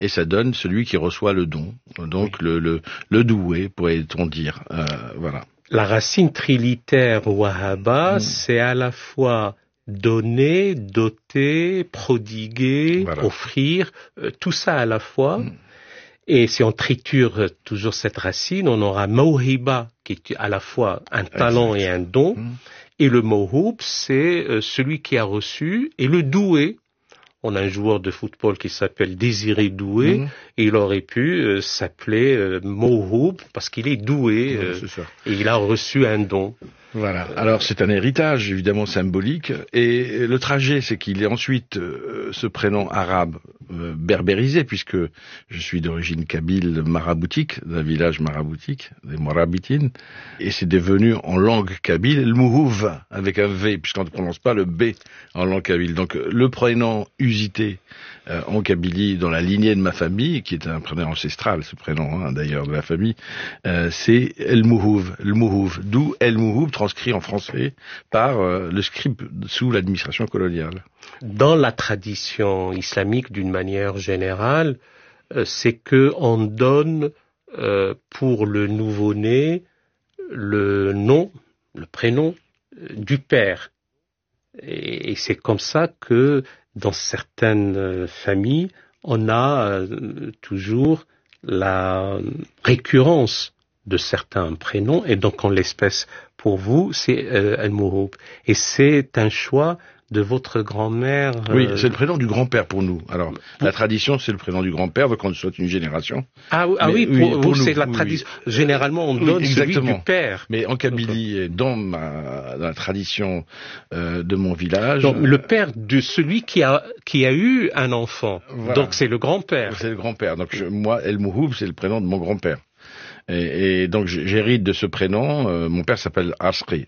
et ça donne celui qui reçoit le don. Donc le doué, pourrait-on dire. Voilà. La racine trilitère wahaba, c'est à la fois donner, doter, prodiguer, offrir, tout ça à la fois. Et si on triture toujours cette racine, on aura mawhiba, qui est à la fois un talent et un don. Et le mawhoub, c'est celui qui a reçu, et le doué. On a un joueur de football qui s'appelle Désiré Doué, et il aurait pu s'appeler Mawhoub, parce qu'il est doué, et il a reçu un don. Voilà. Alors c'est un héritage évidemment symbolique, et le trajet, c'est qu'il est ensuite ce prénom arabe berbérisé, puisque je suis d'origine kabyle maraboutique, d'un village maraboutique, des Morabitines, et c'est devenu en langue kabyle le Mouhouv, avec un V, puisqu'on ne prononce pas le B en langue kabyle. Donc le prénom usité en Kabylie, dans la lignée de ma famille, qui est un prénom ancestral, ce prénom d'ailleurs de la famille, c'est El Mouhouv, d'où El Mouhouv transcrit en français par le scribe sous l'administration coloniale. Dans la tradition islamique, d'une manière générale, c'est que on donne pour le nouveau-né le nom, le prénom du père. Et c'est comme ça que dans certaines familles, on a toujours la récurrence de certains prénoms, et donc en l'espèce pour vous, c'est Al-Mouhoub. Et c'est un choix de votre grand-mère. Oui, c'est le prénom du grand-père pour nous. Alors, la tradition, c'est le prénom du grand-père, donc on souhaite une génération. Oui, pour vous, c'est la tradition. Généralement, on donne celui du père. Mais en Kabylie, dans la tradition de mon village... Donc, le père de celui qui a eu un enfant. Voilà. Donc, c'est le grand-père. C'est le grand-père. Donc, moi, El Mouhoub, c'est le prénom de mon grand-père. Et donc, j'hérite de ce prénom. Mon père s'appelle Ariski.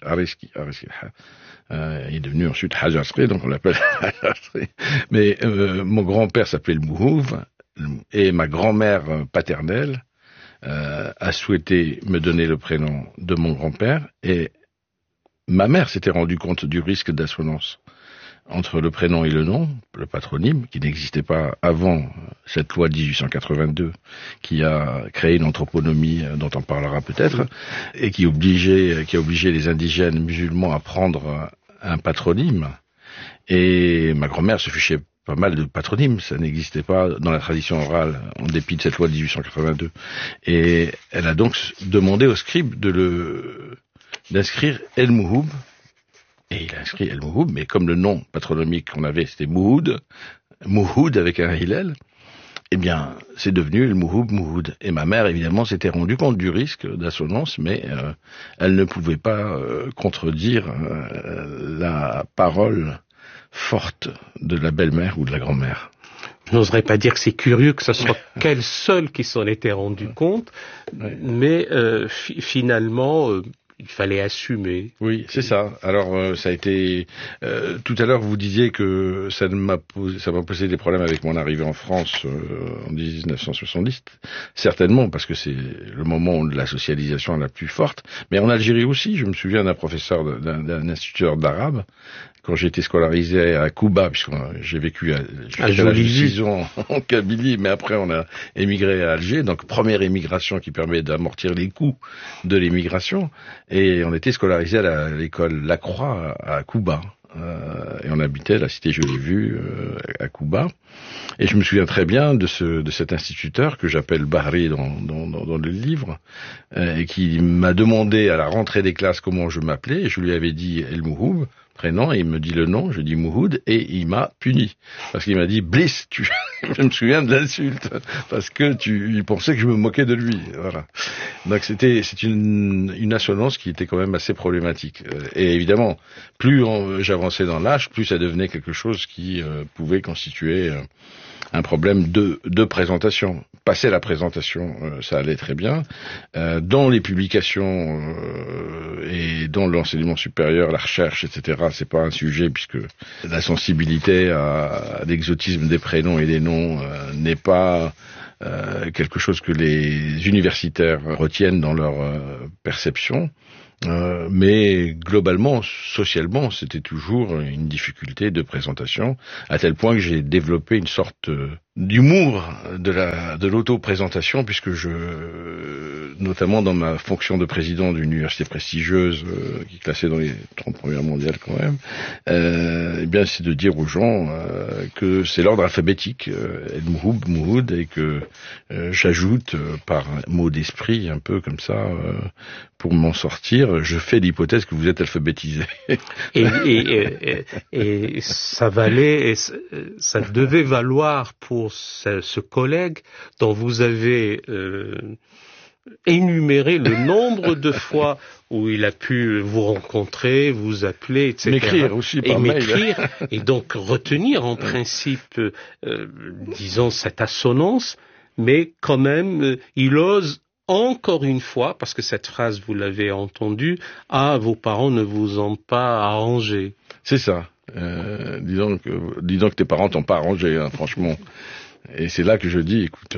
Il est devenu ensuite Haj Asri, donc on l'appelle Haj Asri. Mais mon grand-père s'appelait le Mouhouv, et ma grand-mère paternelle a souhaité me donner le prénom de mon grand-père, et ma mère s'était rendue compte du risque d'assonance entre le prénom et le nom, le patronyme, qui n'existait pas avant cette loi de 1882, qui a créé une anthroponymie dont on parlera peut-être, et qui a obligé les indigènes musulmans à prendre un patronyme. Et ma grand-mère se fichait pas mal de patronymes, ça n'existait pas dans la tradition orale, en dépit de cette loi de 1882. Et elle a donc demandé au scribe d'inscrire El Mouhoub. Et il a inscrit El Mouhoub, mais comme le nom patronymique qu'on avait, c'était Mouhoud avec un Hillel, eh bien, c'est devenu El Mouhoud. Et ma mère, évidemment, s'était rendue compte du risque d'assonance, mais elle ne pouvait pas contredire la parole forte de la belle-mère ou de la grand-mère. Je n'oserais pas dire que c'est curieux que ce soit qu'elle seule qui s'en était rendue compte, mais finalement... il fallait assumer. Oui, c'est ça. Alors, ça a été... tout à l'heure, vous disiez que ça m'a posé des problèmes avec mon arrivée en France en 1970. Certainement, parce que c'est le moment de la socialisation la plus forte. Mais en Algérie aussi, je me souviens d'un professeur, d'un instituteur d'arabe, quand j'ai été scolarisé à Kouba, puisque j'ai vécu à 6 ans en Kabylie, mais après on a émigré à Alger, donc première émigration qui permet d'amortir les coûts de l'émigration, et on était scolarisé à l'école Lacroix à Kouba. Et on habitait la cité Jolie Vue à Kouba. Et je me souviens très bien de cet instituteur que j'appelle Bahri dans le livre, et qui m'a demandé à la rentrée des classes comment je m'appelais, et je lui avais dit El Mouhoub, prénom, et il me dit le nom, je dis Mouhoud, et il m'a puni. Parce qu'il m'a dit, Bliss, je me souviens de l'insulte, parce que il pensait que je me moquais de lui, voilà. Donc c'est une assonance qui était quand même assez problématique. Et évidemment, plus j'avançais dans l'âge, plus ça devenait quelque chose qui pouvait constituer un problème de présentation. Passer la présentation, ça allait très bien. Dans les publications et dans l'enseignement supérieur, la recherche, etc., c'est pas un sujet, puisque la sensibilité à l'exotisme des prénoms et des noms n'est pas quelque chose que les universitaires retiennent dans leur perception. Mais globalement, socialement, c'était toujours une difficulté de présentation, à tel point que j'ai développé une sorte d'humour de l'auto-présentation, puisque notamment dans ma fonction de président d'une université prestigieuse qui est classée dans les 30 premières mondiales quand même, eh bien c'est de dire aux gens que c'est l'ordre alphabétique, El Mouhoub, Mouhoud, et que j'ajoute par un mot d'esprit un peu comme ça pour m'en sortir, je fais l'hypothèse que vous êtes alphabétisé. Et ça valait, ça devait valoir pour ce collègue dont vous avez énuméré le nombre de fois où il a pu vous rencontrer, vous appeler, etc. M'écrire aussi par mail. Et donc retenir en principe, disons, cette assonance, mais quand même, il ose encore une fois, parce que cette phrase, vous l'avez entendue, vos parents ne vous ont pas arrangé. C'est ça. Disons que tes parents t'ont pas arrangé, hein, franchement. Et c'est là que je dis, écoute...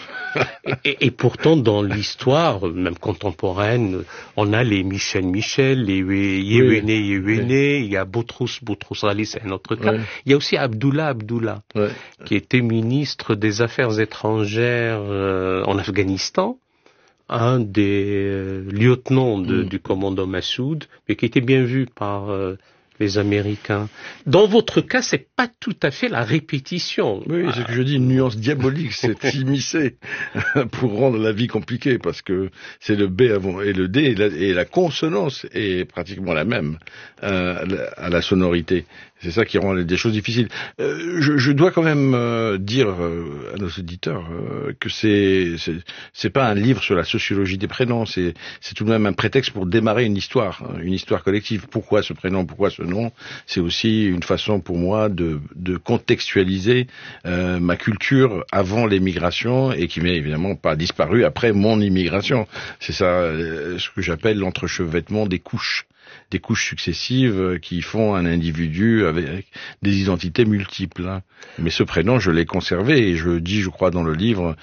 et pourtant, dans l'histoire, même contemporaine, on a les Michel, les Yéwéné, il y a Boutros Ali, c'est un autre cas. Oui. Il y a aussi Abdullah, qui était ministre des Affaires étrangères en Afghanistan, un des lieutenants du commandant Massoud, mais qui était bien vu par... les Américains. Dans votre cas, c'est pas tout à fait la répétition. Oui, c'est ce que je dis, une nuance diabolique, c'est s'immiscer pour rendre la vie compliquée, parce que c'est le B avant et le D, et la consonance est pratiquement la même à la sonorité. C'est ça qui rend des choses difficiles. Je dois quand même dire à nos auditeurs que c'est pas un livre sur la sociologie des prénoms, c'est tout de même un prétexte pour démarrer une histoire collective. Pourquoi ce prénom, pourquoi ce nom? C'est aussi une façon pour moi de contextualiser ma culture avant l'émigration, et qui m'est évidemment pas disparu après mon immigration. C'est ça ce que j'appelle l'entrechevêtrement des couches successives qui font un individu avec des identités multiples. Hein. Mais ce prénom, je l'ai conservé, et je dis, je crois, dans le livre,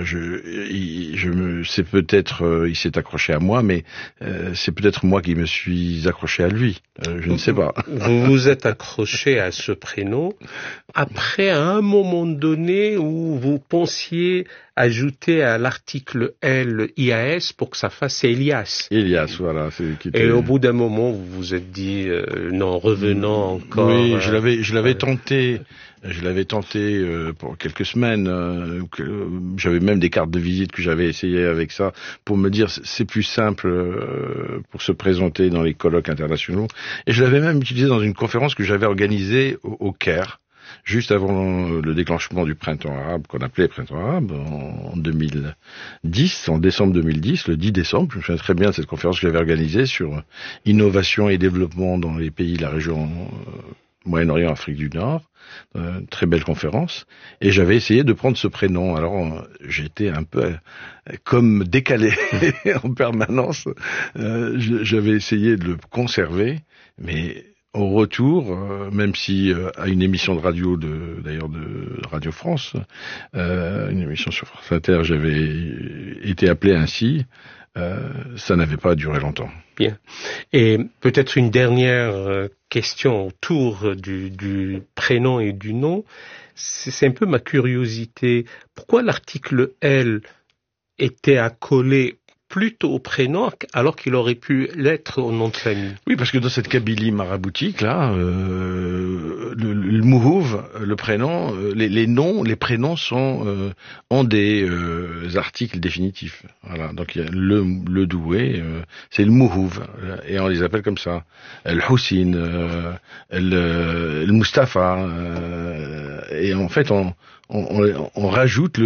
c'est peut-être, il s'est accroché à moi, mais c'est peut-être moi qui me suis accroché à lui. Je ne sais pas. Vous vous êtes accroché à ce prénom après, à un moment donné où vous pensiez ajouter à l'article L IAS pour que ça fasse Elias. Elias, voilà. Et au bout d'un moment, vous vous êtes dit, non, revenons encore. Oui, je l'avais tenté. Je l'avais tenté pour quelques semaines. J'avais même des cartes de visite que j'avais essayé avec ça pour me dire c'est plus simple pour se présenter dans les colloques internationaux. Et je l'avais même utilisé dans une conférence que j'avais organisée au Caire, juste avant le déclenchement du printemps arabe, qu'on appelait printemps arabe, en 2010, en décembre 2010, le 10 décembre. Je me souviens très bien de cette conférence que j'avais organisée sur innovation et développement dans les pays de la région Moyen-Orient, Afrique du Nord. Très belle conférence. Et j'avais essayé de prendre ce prénom. Alors, j'étais un peu comme décalé en permanence. J'avais essayé de le conserver, mais... Au retour, même si à une émission de radio de Radio France, une émission sur France Inter, j'avais été appelé ainsi, ça n'avait pas duré longtemps. Bien. Et peut-être une dernière question autour du prénom et du nom. C'est un peu ma curiosité. Pourquoi l'article L était accolé plutôt au prénom, alors qu'il aurait pu l'être au nom de famille? Oui, parce que dans cette Kabylie maraboutique, là, le Mouhouv, le prénom, les noms, les prénoms ont des articles définitifs. Voilà. Donc il y a le Doué, c'est le Mouhouv, et on les appelle comme ça. Le Houssine, le Mustapha, et en fait on rajoute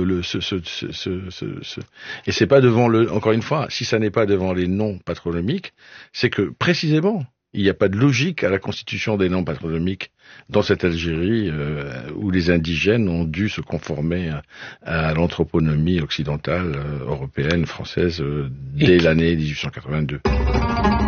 et c'est pas devant encore une fois, si ça n'est pas devant les noms patronymiques, c'est que précisément il n'y a pas de logique à la constitution des noms patronymiques dans cette Algérie où les indigènes ont dû se conformer à l'anthroponymie occidentale, européenne, française dès l'année 1882.